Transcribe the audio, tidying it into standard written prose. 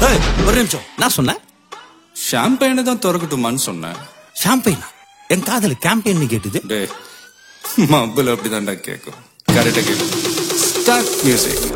ஒரு நிமிஷம், நான் சொன்னேன் ஷாம்பெயினை தான் திறக்கட்டுமான்னு சொன்னேன். ஷாம்பெயினா? என் காதல கேம்பெயின் கேட்டுது. டே, மబ్బுல அப்படிதான்டா கேட்கும். கரெக்டா கேட்கும். Start music.